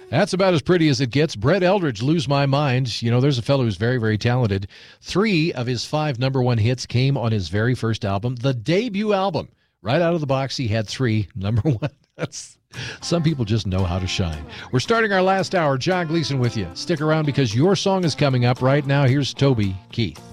That's about as pretty as it gets. Brett Eldredge, Lose My Mind. You know, there's a fellow who's very, very talented. 3 of his 5 number one hits came on his very first album, the debut album. Right out of the box, he had 3 number one. Some people just know how to shine. We're starting our last hour. John Gleason with you. Stick around because your song is coming up right now. Here's Toby Keith.